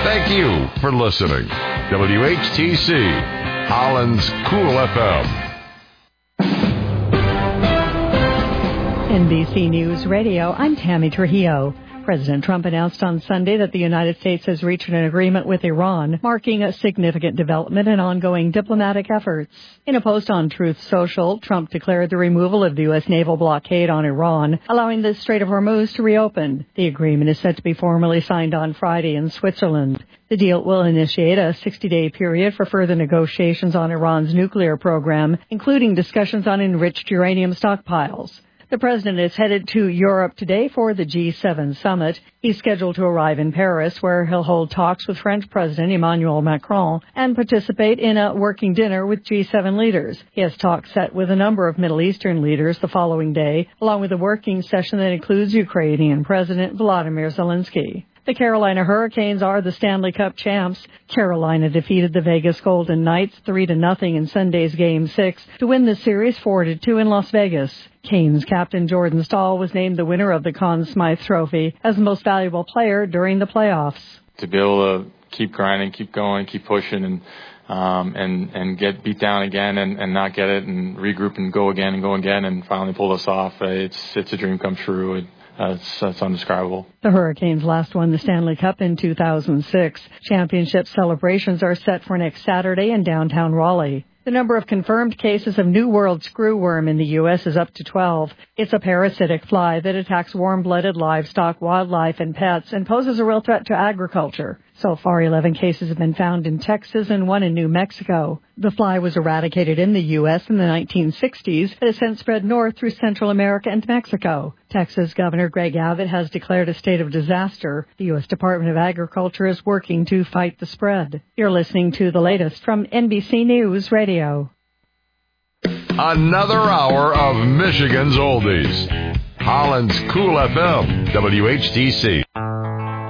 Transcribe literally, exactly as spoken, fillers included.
Thank you for listening. W H T C, Holland's Cool F M. N B C News Radio, I'm Tammy Trujillo. President Trump announced on Sunday that the United States has reached an agreement with Iran, marking a significant development in ongoing diplomatic efforts. In a post on Truth Social, Trump declared the removal of the U S naval blockade on Iran, allowing the Strait of Hormuz to reopen. The agreement is set to be formally signed on Friday in Switzerland. The deal will initiate a sixty-day period for further negotiations on Iran's nuclear program, including discussions on enriched uranium stockpiles. The president is headed to Europe today for the G seven summit. He's scheduled to arrive in Paris, where he'll hold talks with French President Emmanuel Macron and participate in a working dinner with G seven leaders. He has talks set with a number of Middle Eastern leaders the following day, along with a working session that includes Ukrainian President Volodymyr Zelensky. The Carolina Hurricanes are the Stanley Cup champs. Carolina defeated the Vegas Golden Knights three to nothing in Sunday's Game six to win the series four to two in Las Vegas. Canes captain Jordan Staal was named the winner of the Conn Smythe Trophy as the most valuable player during the playoffs. To be able to keep grinding, keep going, keep pushing, and um, and and get beat down again and, and not get it, and regroup and go again and go again, and finally pull this off. It's it's a dream come true. It, Uh, it's, it's undescribable. The Hurricanes last won the Stanley Cup in two thousand six. Championship celebrations are set for next Saturday in downtown Raleigh. The number of confirmed cases of New World screwworm in the U S is up to twelve. It's a parasitic fly that attacks warm-blooded livestock, wildlife, and pets and poses a real threat to agriculture. So far, eleven cases have been found in Texas and one in New Mexico. The fly was eradicated in the U S in the nineteen sixties, but has since spread north through Central America and Mexico. Texas Governor Greg Abbott has declared a state of disaster. The U S Department of Agriculture is working to fight the spread. You're listening to the latest from N B C News Radio. Another hour of Michigan's oldies. Holland's Cool F M, W H T C.